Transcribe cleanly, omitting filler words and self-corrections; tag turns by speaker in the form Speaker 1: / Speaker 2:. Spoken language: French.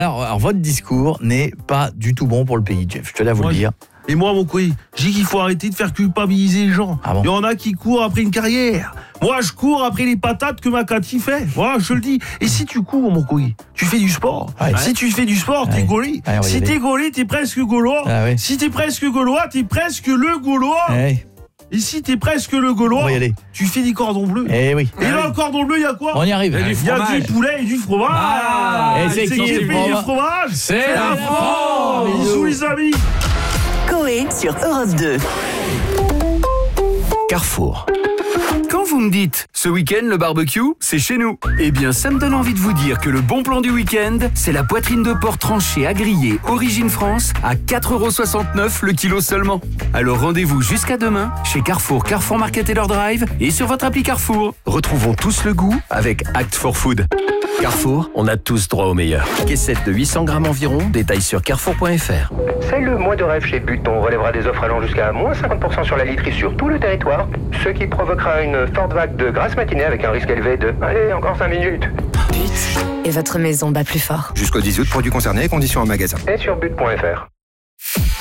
Speaker 1: Alors, votre discours n'est pas du tout bon pour le pays, Jeff. Je te laisse vous le dire.
Speaker 2: Et moi, mon couille, je dis qu'il faut arrêter de faire culpabiliser les gens.
Speaker 1: Ah bon?
Speaker 2: Il y en a qui courent après une carrière. Moi, je cours après les patates que ma Cathy fait. Voilà, je te le dis. Et si tu cours, mon couille, tu fais du sport.
Speaker 1: Ouais.
Speaker 2: Si tu fais du sport, t'es gaulé.
Speaker 1: Ouais,
Speaker 2: si t'es gaulé, t'es presque gaulois.
Speaker 1: Ah ouais.
Speaker 2: Si t'es presque gaulois, t'es presque le gaulois.
Speaker 1: Eh,
Speaker 2: Et si t'es presque le gaulois,
Speaker 1: on va y aller.
Speaker 2: tu fais des cordons bleus.
Speaker 1: Eh oui.
Speaker 2: Et dans le cordon bleu, il y a quoi?
Speaker 1: On y arrive.
Speaker 2: Il y a du poulet et du fromage.
Speaker 1: Et c'est qui
Speaker 2: qui
Speaker 1: le
Speaker 2: fait du
Speaker 1: fromage?
Speaker 2: fromage?
Speaker 1: C'est la
Speaker 2: France.
Speaker 1: France.
Speaker 2: Bisous les amis.
Speaker 3: Coé sur Europe 2.
Speaker 4: Carrefour. Quand vous me dites « ce week-end, le barbecue, c'est chez nous », eh bien, ça me donne envie de vous dire que le bon plan du week-end, c'est la poitrine de porc tranchée à griller Origine France à 4,69€ le kilo seulement. Alors rendez-vous jusqu'à demain chez Carrefour, Carrefour Market et leur drive et sur votre appli Carrefour. Retrouvons tous le goût avec Act for Food. Carrefour, on a tous droit au meilleur. Caissette de 800 grammes environ, détail sur carrefour.fr.
Speaker 5: C'est le mois de rêve chez But. On relèvera des offres allant jusqu'à moins 50% sur la literie sur tout le territoire, ce qui provoquera une forte vague de grasse matinée avec un risque élevé de... Allez, encore 5 minutes.
Speaker 6: But. Et votre maison bat plus fort.
Speaker 7: Jusqu'au 10 août, produits concernés et conditions en magasin.
Speaker 5: Et sur but.fr.